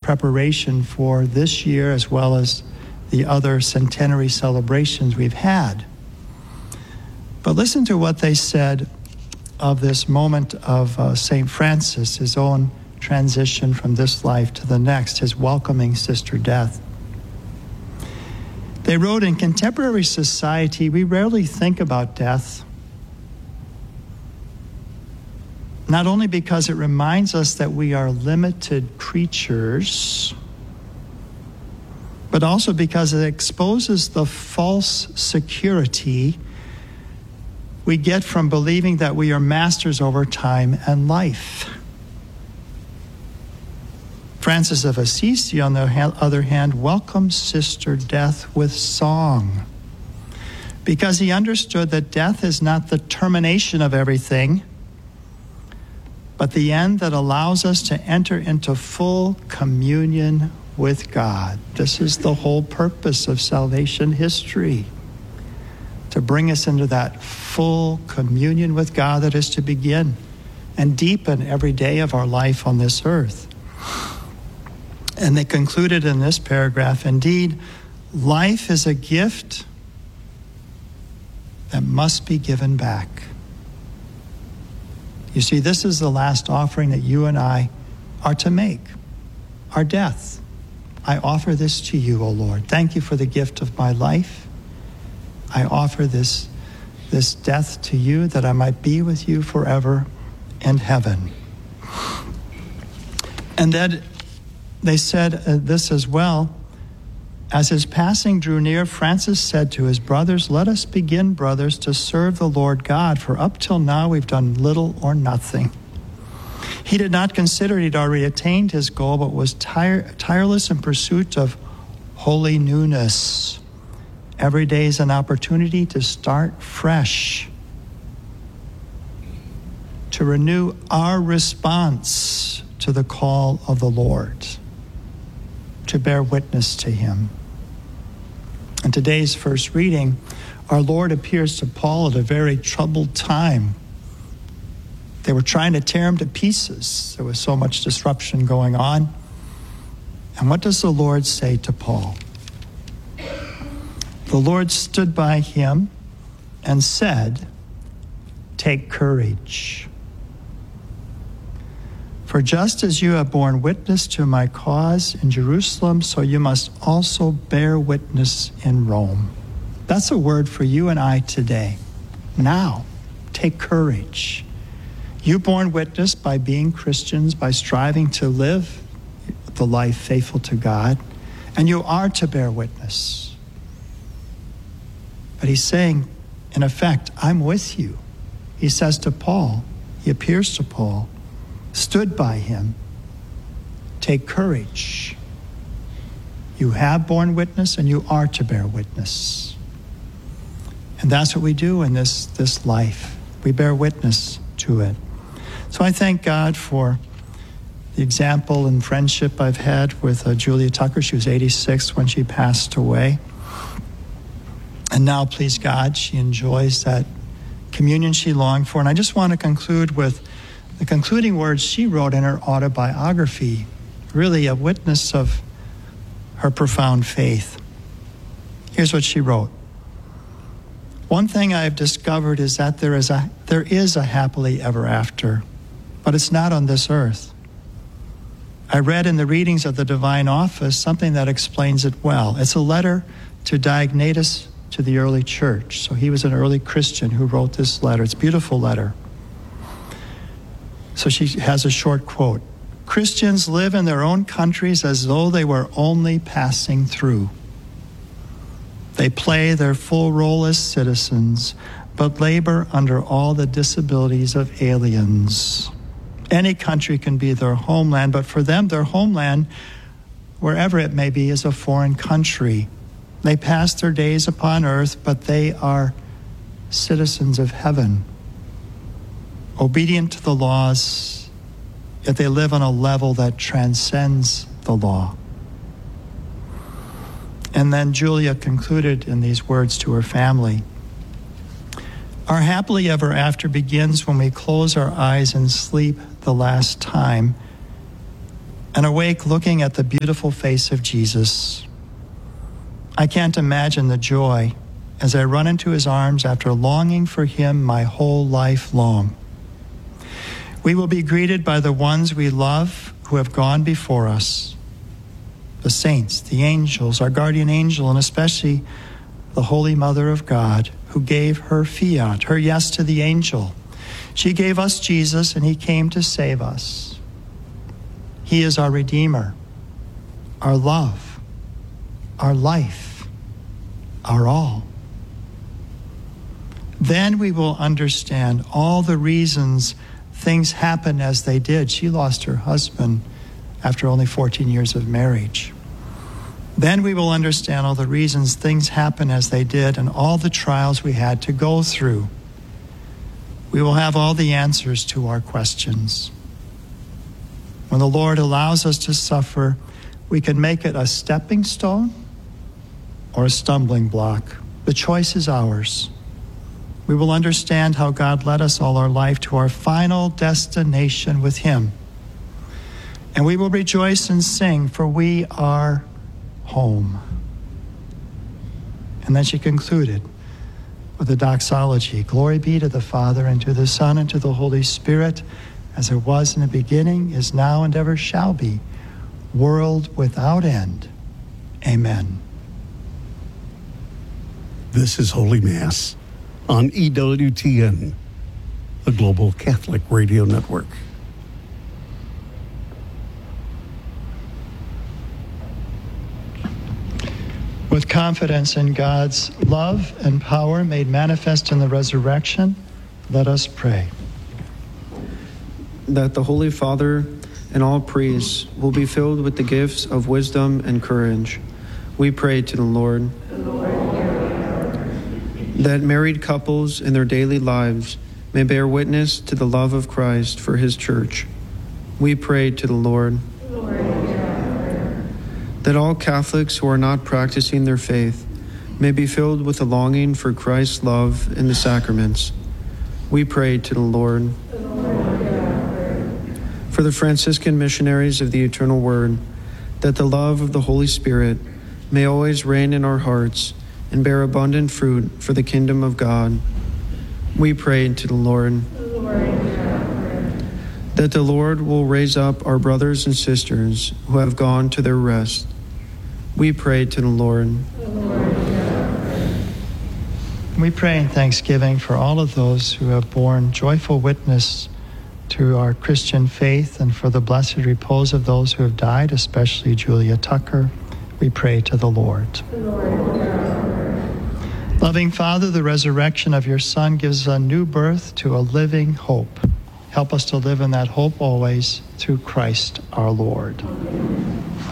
preparation for this year as well as the other centenary celebrations we've had. But listen to what they said of this moment of St. Francis, his own transition from this life to the next, his welcoming Sister Death. They wrote, in contemporary society, we rarely think about death, not only because it reminds us that we are limited creatures, but also because it exposes the false security we get from believing that we are masters over time and life. Francis of Assisi, on the other hand, welcomes Sister Death with song, because he understood that death is not the termination of everything, but the end that allows us to enter into full communion with God. This is the whole purpose of salvation history, to bring us into that full communion with God that is to begin and deepen every day of our life on this earth. And they concluded in this paragraph, indeed, life is a gift that must be given back. You see, this is the last offering that you and I are to make, our death. I offer this to you, O Lord. Thank you for the gift of my life. I offer this death to you that I might be with you forever in heaven. And then they said this as well. As his passing drew near, Francis said to his brothers, "Let us begin, brothers, to serve the Lord God, for up till now we've done little or nothing." He did not consider he'd already attained his goal, but was tireless in pursuit of holy newness. Every day is an opportunity to start fresh, to renew our response to the call of the Lord, to bear witness to him. In today's first reading, our Lord appears to Paul at a very troubled time. They were trying to tear him to pieces. There was so much disruption going on. And what does the Lord say to Paul? The Lord stood by him and said, "Take courage. For just as you have borne witness to my cause in Jerusalem, so you must also bear witness in Rome." That's a word for you and I today. Now, take courage. You borne witness by being Christians, by striving to live the life faithful to God, and you are to bear witness. But he's saying, in effect, I'm with you. He says to Paul, he appears to Paul, stood by him, take courage. You have borne witness and you are to bear witness. And that's what we do in this life. We bear witness to it. So I thank God for the example and friendship I've had with Julia Tucker. She was 86 when she passed away. And now, please God, she enjoys that communion she longed for. And I just want to conclude with the concluding words she wrote in her autobiography, really a witness of her profound faith. Here's what she wrote. "One thing I have discovered is that there is a happily ever after, but it's not on this earth. I read in the readings of the Divine Office something that explains it well. It's a letter to Diognetus to the early church." So he was an early Christian who wrote this letter. It's a beautiful letter. So she has a short quote. "Christians live in their own countries as though they were only passing through. They play their full role as citizens, but labor under all the disabilities of aliens. Any country can be their homeland, but for them, their homeland, wherever it may be, is a foreign country. They pass their days upon earth, but they are citizens of heaven, obedient to the laws, yet they live on a level that transcends the law." And then Julia concluded in these words to her family. "Our happily ever after begins when we close our eyes and sleep the last time and awake looking at the beautiful face of Jesus. I can't imagine the joy as I run into his arms after longing for him my whole life long. We will be greeted by the ones we love who have gone before us, the saints, the angels, our guardian angel, and especially the Holy Mother of God, who gave her fiat, her yes to the angel. She gave us Jesus, and he came to save us. He is our Redeemer, our love, our life, our all. Then we will understand all the reasons things happen as they did. She lost her husband after only 14 years of marriage. Then we will understand all the reasons things happen as they did and all the trials we had to go through. We will have all the answers to our questions. When the Lord allows us to suffer, we can make it a stepping stone or a stumbling block. The choice is ours. We will understand how God led us all our life to our final destination with him. And we will rejoice and sing, for we are home. And then she concluded with the doxology. Glory be to the Father, and to the Son, and to the Holy Spirit, as it was in the beginning, is now, and ever shall be, world without end. Amen. This is Holy Mass on EWTN, the Global Catholic Radio Network. With confidence in God's love and power made manifest in the resurrection, let us pray. That the Holy Father and all priests will be filled with the gifts of wisdom and courage. We pray to the Lord. That married couples in their daily lives may bear witness to the love of Christ for his church. We pray to the Lord. That all Catholics who are not practicing their faith may be filled with a longing for Christ's love in the sacraments. We pray to the Lord. For the Franciscan missionaries of the Eternal Word, that the love of the Holy Spirit may always reign in our hearts and bear abundant fruit for the kingdom of God. We pray to the Lord. That the Lord will raise up our brothers and sisters who have gone to their rest. We pray to the Lord. We pray in thanksgiving for all of those who have borne joyful witness to our Christian faith and for the blessed repose of those who have died, especially Julia Tucker. We pray to the Lord. Loving Father, the resurrection of your Son gives a new birth to a living hope. Help us to live in that hope always through Christ our Lord.